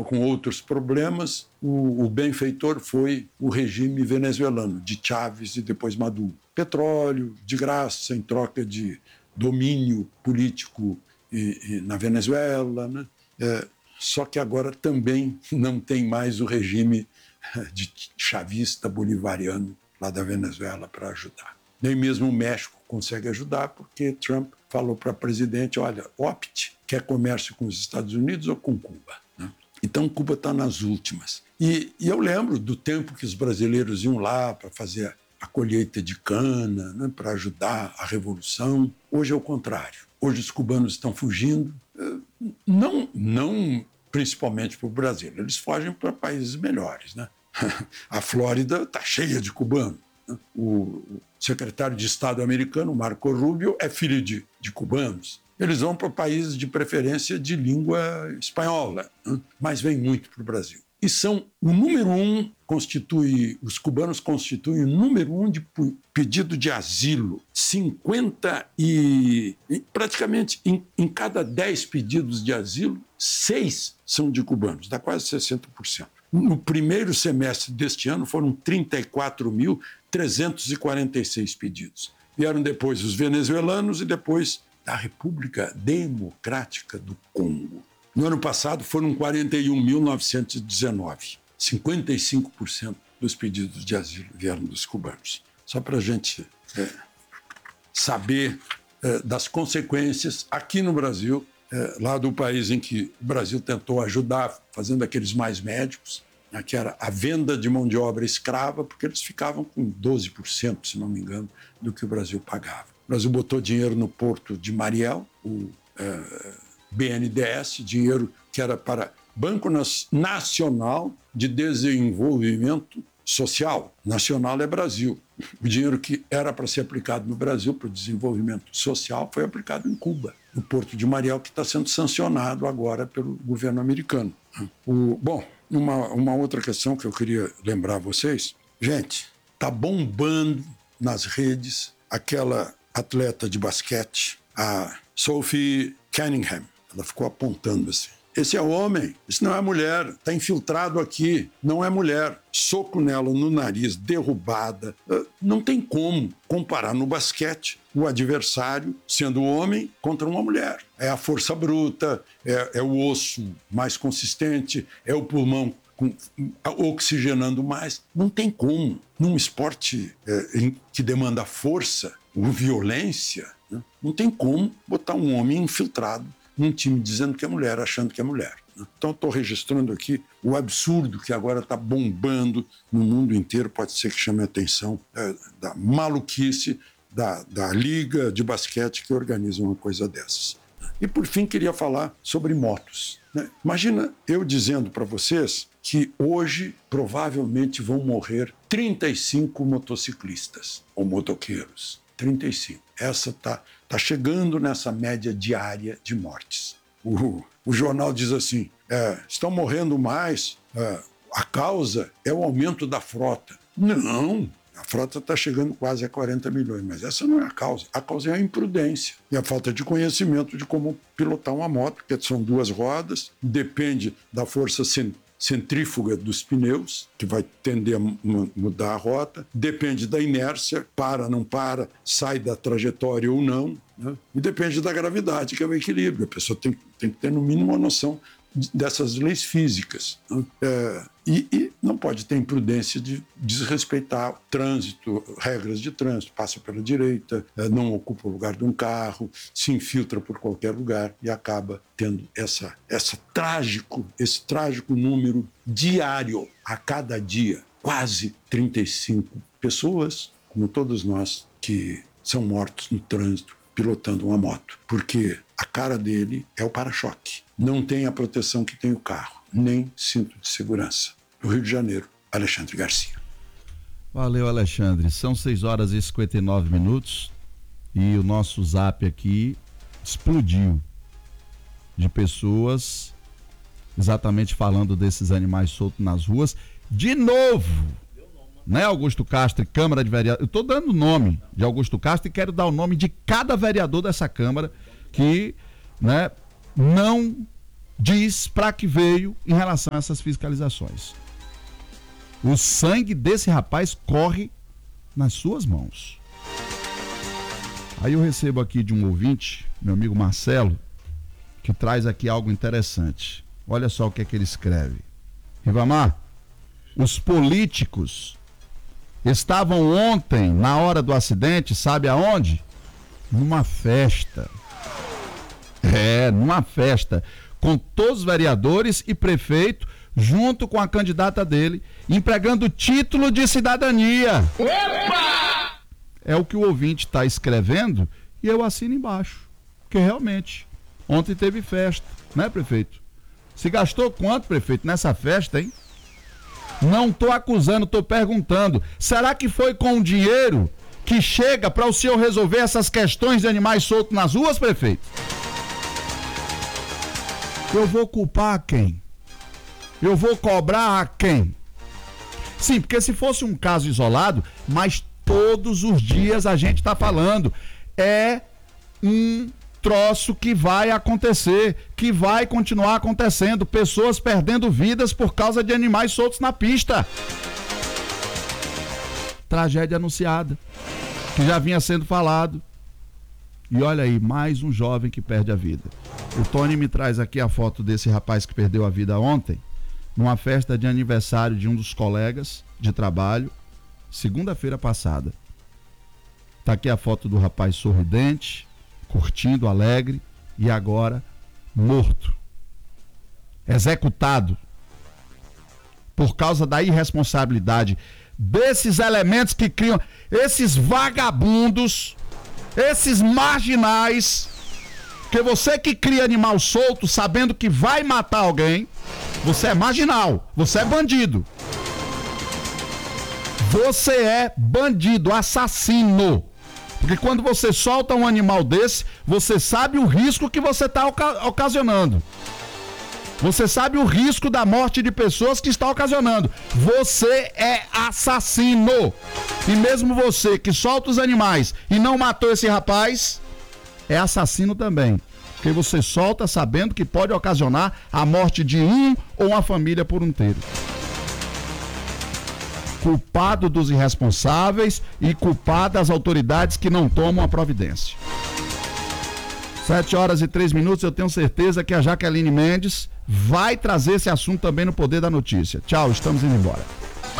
estava com outros problemas, o benfeitor foi o regime venezuelano, de Chávez e depois Maduro. Petróleo, de graça, em troca de domínio político na Venezuela, né? Só que agora também não tem mais o regime de chavista bolivariano lá da Venezuela para ajudar. Nem mesmo o México consegue ajudar, porque Trump falou para o presidente, olha, opte, quer comércio com os Estados Unidos ou com Cuba? Né? Então, Cuba está nas últimas. E eu lembro do tempo que os brasileiros iam lá para fazer a colheita de cana, né, para ajudar a revolução. Hoje é o contrário. Hoje os cubanos estão fugindo, não principalmente para o Brasil, eles fogem para países melhores, né? A Flórida está cheia de cubanos. O secretário de Estado americano, Marco Rubio, é filho de cubanos. Eles vão para países de preferência de língua espanhola, né? Mas vêm muito para o Brasil. E são o número um, os cubanos constituem o número um de pedido de asilo. Praticamente em cada 10 pedidos de asilo, 6 são de cubanos, dá quase 60%. No primeiro semestre deste ano foram 34.346 pedidos. Vieram depois os venezuelanos e depois da República Democrática do Congo. No ano passado foram 41.919. 55% dos pedidos de asilo vieram dos cubanos. Só para a gente saber das consequências aqui no Brasil, lá do país em que o Brasil tentou ajudar, fazendo aqueles mais médicos, né, que era a venda de mão de obra escrava, porque eles ficavam com 12%, se não me engano, do que o Brasil pagava. O Brasil botou dinheiro no Porto de Mariel, o BNDES, dinheiro que era para Banco Nacional de Desenvolvimento Social. Nacional é Brasil. O dinheiro que era para ser aplicado no Brasil para o desenvolvimento social foi aplicado em Cuba, no Porto de Mariel, que está sendo sancionado agora pelo governo americano. Bom, uma outra questão que eu queria lembrar a vocês. Gente, está bombando nas redes aquela atleta de basquete, a Sophie Cunningham. Ela ficou apontando assim. Esse é homem, isso não é mulher, está infiltrado aqui, não é mulher. Soco nela no nariz, derrubada. Não tem como comparar no basquete o adversário sendo homem contra uma mulher. É a força bruta, é o osso mais consistente, é o pulmão oxigenando mais. Não tem como. Num esporte que demanda força ou violência, né? Não tem como botar um homem infiltrado num time dizendo que é mulher, achando que é mulher. Então, estou registrando aqui o absurdo que agora está bombando no mundo inteiro, pode ser que chame a atenção da maluquice da liga de basquete que organiza uma coisa dessas. E, por fim, queria falar sobre motos. Né? Imagina eu dizendo para vocês que hoje provavelmente vão morrer 35 motociclistas ou motoqueiros. 35. Essa está chegando nessa média diária de mortes. O jornal diz assim, estão morrendo mais, a causa é o aumento da frota. Não, a frota está chegando quase a 40 milhões, mas essa não é a causa. A causa é a imprudência e a falta de conhecimento de como pilotar uma moto, porque são 2 rodas, depende da força centrífuga dos pneus, que vai tender a mudar a rota, depende da inércia, não para, sai da trajetória ou não, né? E depende da gravidade, que é o equilíbrio. A pessoa tem que ter, no mínimo, uma noção dessas leis físicas, né? E não pode ter imprudência de desrespeitar trânsito, regras de trânsito, passa pela direita, não ocupa o lugar de um carro, se infiltra por qualquer lugar e acaba tendo esse trágico número diário, a cada dia, quase 35 pessoas, como todos nós, que são mortos no trânsito pilotando uma moto, porque a cara dele é o para-choque. Não tem a proteção que tem o carro, nem cinto de segurança. No Rio de Janeiro, Alexandre Garcia. Valeu, Alexandre. São 6h59 e o nosso zap aqui explodiu de pessoas exatamente falando desses animais soltos nas ruas. De novo, né, Augusto Castro, Câmara de Vereadores. Eu estou dando o nome de Augusto Castro e quero dar o nome de cada vereador dessa Câmara que, né, não diz para que veio em relação a essas fiscalizações. O sangue desse rapaz corre nas suas mãos. Aí eu recebo aqui de um ouvinte, meu amigo Marcelo, que traz aqui algo interessante. Olha só o que é que ele escreve. Rivamar, os políticos estavam ontem, na hora do acidente, sabe aonde? Numa festa. Numa festa. Com todos os vereadores e prefeito, junto com a candidata dele, empregando título de cidadania. Opa! É o que o ouvinte está escrevendo e eu assino embaixo. Porque realmente, ontem teve festa, né, prefeito? Se gastou quanto, prefeito, nessa festa, hein? Não estou acusando, estou perguntando. Será que foi com o dinheiro que chega para o senhor resolver essas questões de animais soltos nas ruas, prefeito? Eu vou culpar a quem? Eu vou cobrar a quem? Sim, porque se fosse um caso isolado, mas todos os dias a gente está falando, é um troço que vai acontecer, que vai continuar acontecendo, pessoas perdendo vidas por causa de animais soltos na pista. Tragédia anunciada, que já vinha sendo falado. E olha aí, mais um jovem que perde a vida. O Tony me traz aqui a foto desse rapaz que perdeu a vida ontem, numa festa de aniversário de um dos colegas de trabalho, segunda-feira passada. Tá aqui a foto do rapaz sorridente, curtindo, alegre, e agora morto. Executado. Por causa da irresponsabilidade desses elementos que criam, esses vagabundos, esses marginais, que você que cria animal solto sabendo que vai matar alguém, você é marginal, você é bandido. Você é bandido, assassino. Porque quando você solta um animal desse, você sabe o risco que você está ocasionando. Você sabe o risco da morte de pessoas que está ocasionando. Você é assassino. E mesmo você que solta os animais e não matou esse rapaz, é assassino também. Porque você solta sabendo que pode ocasionar a morte de um ou uma família por inteiro. Culpado dos irresponsáveis e culpado das autoridades que não tomam a providência. 7h03, eu tenho certeza que a Jaqueline Mendes vai trazer esse assunto também no Poder da Notícia. Tchau, estamos indo embora.